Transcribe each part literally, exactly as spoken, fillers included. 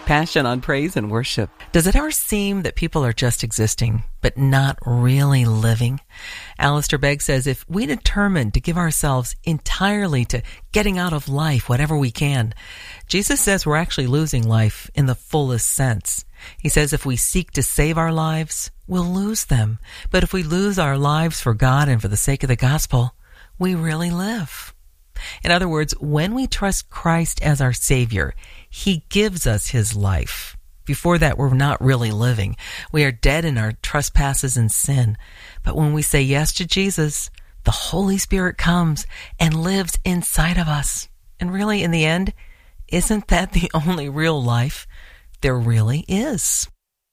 Passion on praise and worship. Does it ever seem that people are just existing, but not really living? Alistair Begg says if we determine to give ourselves entirely to getting out of life whatever we can, Jesus says we're actually losing life in the fullest sense. He says if we seek to save our lives, we'll lose them. But if we lose our lives for God and for the sake of the gospel, we really live. In other words, when we trust Christ as our Savior, He gives us His life. Before that, we're not really living. We are dead in our trespasses and sin. But when we say yes to Jesus, the Holy Spirit comes and lives inside of us. And really, in the end, isn't that the only real life there really is?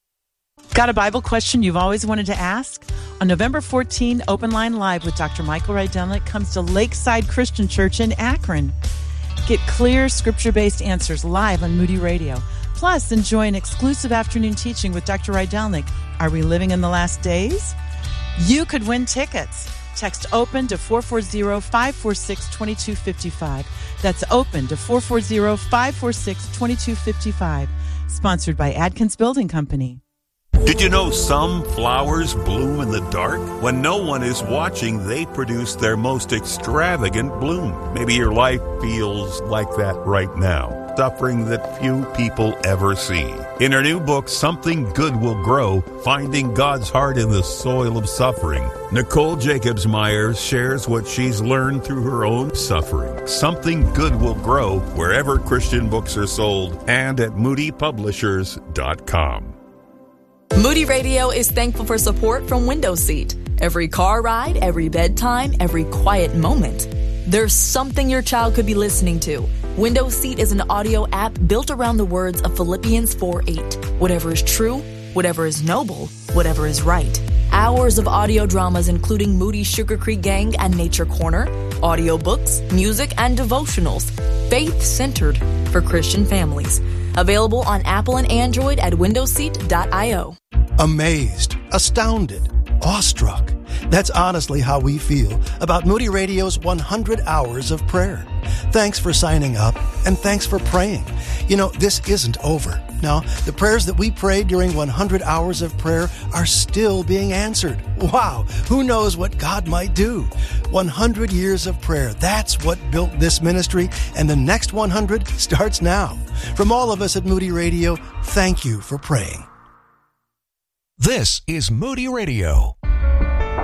Got a Bible question you've always wanted to ask? On November fourteenth, Open Line Live with Doctor Michael Rydelnik comes to Lakeside Christian Church in Akron. Get clear, scripture-based answers live on Moody Radio. Plus, enjoy an exclusive afternoon teaching with Doctor Rydelnik. Are we living in the last days? You could win tickets. Text OPEN to four four zero, five four six, two two five five. That's OPEN to four four zero, five four six, two two five five. Sponsored by Adkins Building Company. Did you know some flowers bloom in the dark? When no one is watching, they produce their most extravagant bloom. Maybe your life feels like that right now. Suffering that few people ever see. In her new book, Something Good Will Grow, Finding God's Heart in the Soil of Suffering, Nicole Jacobs Myers shares what she's learned through her own suffering. Something Good Will Grow wherever Christian books are sold and at moody publishers dot com. Moody Radio is thankful for support from Window Seat. Every car ride, every bedtime, every quiet moment. There's something your child could be listening to. Window Seat is an audio app built around the words of Philippians four eight. Whatever is true, whatever is noble, whatever is right. Hours of audio dramas including Moody's Sugar Creek Gang and Nature Corner, audiobooks, music, and devotionals. Faith-centered for Christian families. Available on Apple and Android at window seat dot io. Amazed, astounded, awestruck. That's honestly how we feel about Moody Radio's one hundred hours of prayer. Thanks for signing up, and thanks for praying. You know, this isn't over. Now, the prayers that we prayed during one hundred hours of prayer are still being answered. Wow, who knows what God might do? one hundred years of prayer, that's what built this ministry, and the next one hundred starts now. From all of us at Moody Radio, thank you for praying. This is Moody Radio.